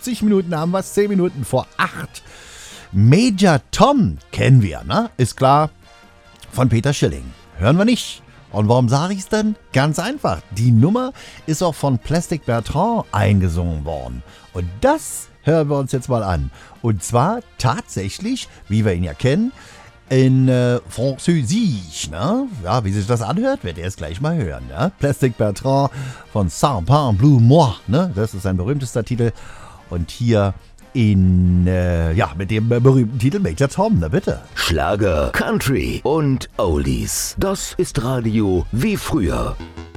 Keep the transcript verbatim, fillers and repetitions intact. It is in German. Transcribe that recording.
fünfzig Minuten haben wir es, zehn Minuten vor acht. Major Tom kennen wir, ne? Ist klar, von Peter Schilling. Hören wir nicht. Und warum sage ich es denn? Ganz einfach. Die Nummer ist auch von Plastic Bertrand eingesungen worden. Und das hören wir uns jetzt mal an. Und zwar tatsächlich, wie wir ihn ja kennen, in äh, Französisch, ne? Ja, wie sich das anhört, werdet ihr es gleich mal hören, ne? Plastic Bertrand von Saint Pain Blue Moi, ne? Das ist sein berühmtester Titel. Und hier in, äh, ja, mit dem äh, berühmten Titel Major Tom, na bitte. Schlager, Country und Oldies. Das ist Radio wie früher.